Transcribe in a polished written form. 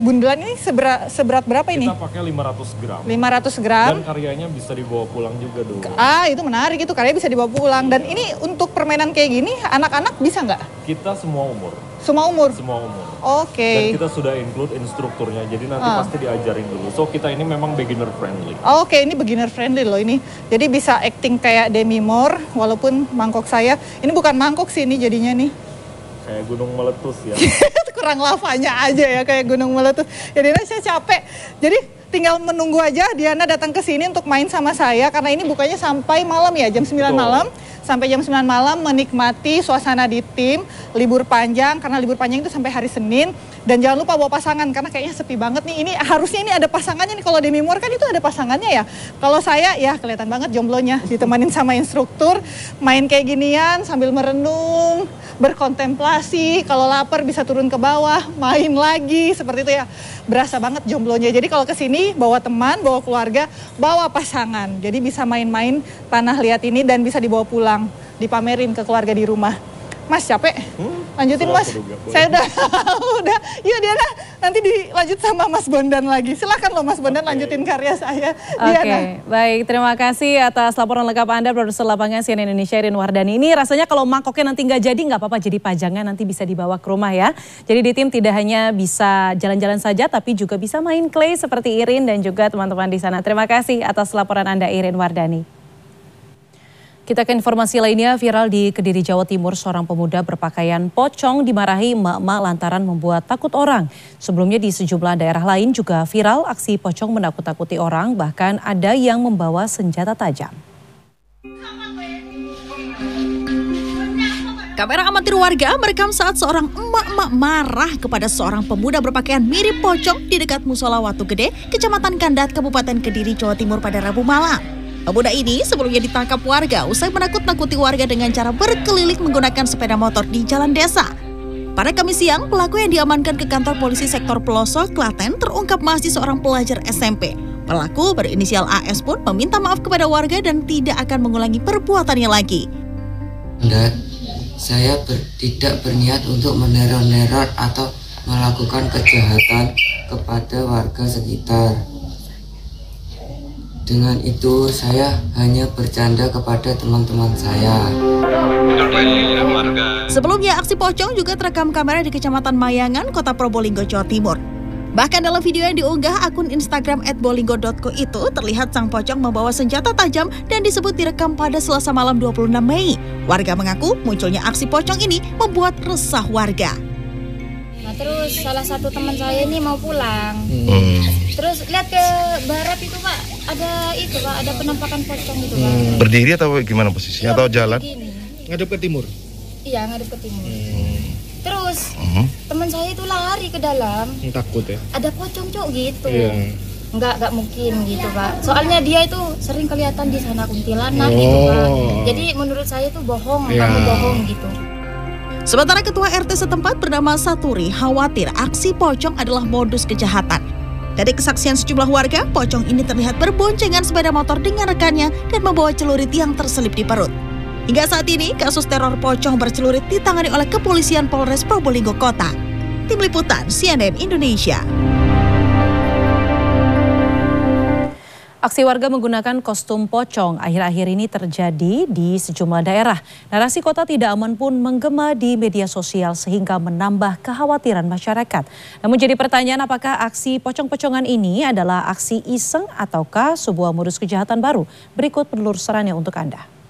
Bundelan ini seberat berapa ini? Kita pakai 500 gram. 500 gram. Dan karyanya bisa dibawa pulang juga dulu. Itu menarik, itu karyanya bisa dibawa pulang. Dan ini untuk permainan kayak gini, anak-anak bisa nggak? Kita semua umur. Semua umur? Semua umur. Oke. Dan kita sudah include instrukturnya, jadi nanti pasti diajarin dulu. So kita ini memang beginner friendly. Oke, ini beginner friendly loh ini. Jadi bisa acting kayak Demi Moore, walaupun mangkok saya. Ini bukan mangkok sih ini jadinya nih. Kayak gunung meletus ya. Kurang lavanya aja ya kayak gunung meletus. Jadi saya capek. Jadi tinggal menunggu aja Diana datang ke sini untuk main sama saya. Karena ini bukanya sampai malam ya, jam 9 malam. Sampai jam 9 malam menikmati suasana di tim, libur panjang, karena libur panjang itu sampai hari Senin. Dan jangan lupa bawa pasangan, karena kayaknya sepi banget nih. Ini harusnya ini ada pasangannya nih, kalau Demi Moore kan itu ada pasangannya ya. Kalau saya ya kelihatan banget jomblonya, ditemanin sama instruktur, main kayak ginian sambil merenung, berkontemplasi, kalau lapar bisa turun ke bawah, main lagi, seperti itu ya. Berasa banget jomblonya. Jadi kalau kesini bawa teman, bawa keluarga, bawa pasangan. Jadi bisa main-main tanah liat ini dan bisa dibawa pulang, dipamerin ke keluarga di rumah. Mas capek? Lanjutin Mas. Saya udah. Iya Diana, nanti dilanjut sama Mas Bondan lagi. Silakan loh Mas Bondan lanjutin karya saya. Oke, baik. Terima kasih atas laporan lengkap Anda, produser lapangan CNN Indonesia Irin Wardani. Ini rasanya kalau mangkoknya nanti nggak jadi, nggak apa-apa, jadi pajangan nanti bisa dibawa ke rumah ya. Jadi di tim tidak hanya bisa jalan-jalan saja, tapi juga bisa main clay seperti Irin dan juga teman-teman di sana. Terima kasih atas laporan Anda, Irin Wardani. Kita ke informasi lainnya, viral di Kediri, Jawa Timur, seorang pemuda berpakaian pocong dimarahi emak-emak lantaran membuat takut orang. Sebelumnya di sejumlah daerah lain juga viral aksi pocong menakut-takuti orang, bahkan ada yang membawa senjata tajam. Kamera amatir warga merekam saat seorang emak-emak marah kepada seorang pemuda berpakaian mirip pocong di dekat Musola Watu Gede, Kecamatan Kandat, Kabupaten Kediri, Jawa Timur pada Rabu malam. Pemuda ini sebelumnya ditangkap warga usai menakut-nakuti warga dengan cara berkeliling menggunakan sepeda motor di jalan desa. Pada Kamis siang, pelaku yang diamankan ke kantor polisi sektor Pelosok, Klaten terungkap masih seorang pelajar SMP. Pelaku berinisial AS pun meminta maaf kepada warga dan tidak akan mengulangi perbuatannya lagi. Saya tidak berniat untuk meneror-neror atau melakukan kejahatan kepada warga sekitar. Dengan itu saya hanya bercanda kepada teman-teman saya. Sebelumnya aksi pocong juga terekam kamera di Kecamatan Mayangan, Kota Probolinggo, Jawa Timur. Bahkan dalam video yang diunggah akun Instagram @bolinggo.co itu terlihat sang pocong membawa senjata tajam dan disebut direkam pada Selasa malam 26 Mei. Warga mengaku munculnya aksi pocong ini membuat resah warga. Nah terus salah satu teman saya ini mau pulang. Terus lihat ke barat itu Pak, ada penampakan pocong itu Pak. Berdiri atau gimana posisinya, atau jalan? Begini. Ngadep ke timur? Iya, ngadep ke timur. Terus teman saya itu lari ke dalam. Takut ya? Ada pocong Cok gitu. Iya. Enggak mungkin gitu Pak. Soalnya dia itu sering kelihatan di sana kuntilanak gitu Pak. Jadi menurut saya itu bohong, kamu bohong gitu. Sementara Ketua RT setempat bernama Saturi khawatir aksi pocong adalah modus kejahatan. Dari kesaksian sejumlah warga, pocong ini terlihat berboncengan sepeda motor dengan rekannya dan membawa celurit yang terselip di perut. Hingga saat ini, kasus teror pocong bercelurit ditangani oleh Kepolisian Polres Probolinggo Kota. Tim Liputan CNN Indonesia. Aksi warga menggunakan kostum pocong akhir-akhir ini terjadi di sejumlah daerah. Narasi kota tidak aman pun menggema di media sosial sehingga menambah kekhawatiran masyarakat. Namun jadi pertanyaan, apakah aksi pocong-pocongan ini adalah aksi iseng ataukah sebuah modus kejahatan baru? Berikut penelusurannya untuk Anda.